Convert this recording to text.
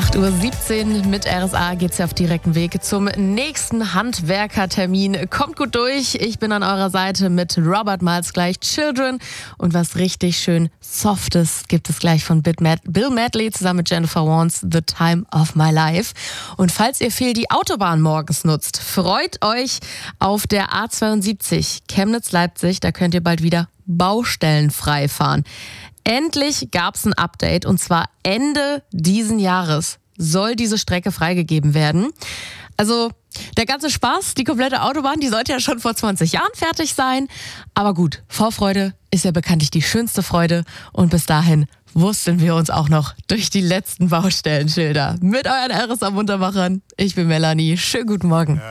8:17 Uhr mit RSA geht's ja auf direkten Weg zum nächsten Handwerkertermin. Kommt gut durch. Ich bin an eurer Seite mit Robert Miles gleich Children. Und was richtig schön Softes gibt es gleich von Bill Medley zusammen mit Jennifer Warnes, The Time of My Life. Und falls ihr viel die Autobahn morgens nutzt, freut euch auf der A72 Chemnitz-Leipzig. Da könnt ihr bald wieder baustellenfrei fahren. Endlich gab es ein Update und zwar Ende diesen Jahres soll diese Strecke freigegeben werden. Also der ganze Spaß, die komplette Autobahn, die sollte ja schon vor 20 Jahren fertig sein. Aber gut, Vorfreude ist ja bekanntlich die schönste Freude und bis dahin wursten wir uns auch noch durch die letzten Baustellenschilder. Mit euren RSA Muntermachern. Ich bin Melanie. Schönen guten Morgen.